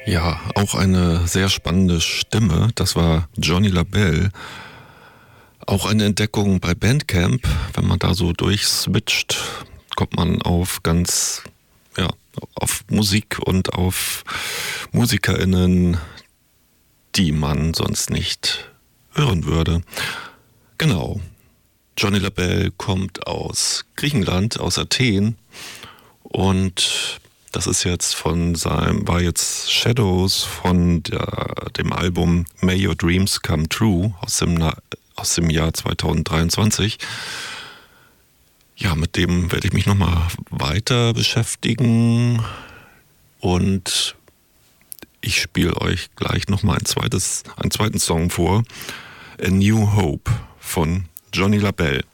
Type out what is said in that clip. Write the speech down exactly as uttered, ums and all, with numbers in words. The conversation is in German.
Ja, auch eine sehr spannende Stimme. Das war Johnny Labelle. Auch eine Entdeckung bei Bandcamp. Wenn man da so durchswitcht, kommt man auf ganz, ja, auf Musik und auf MusikerInnen, die man sonst nicht hören würde. Genau. Johnny Labelle kommt aus Griechenland, aus Athen, und das ist jetzt von seinem, war jetzt Shadows von der, dem Album May Your Dreams Come True aus dem, aus dem Jahr zwanzig dreiundzwanzig. Ja, mit dem werde ich mich nochmal weiter beschäftigen, und ich spiele euch gleich nochmal ein zweites, einen zweiten Song vor. A New Hope von Johnny Labelle.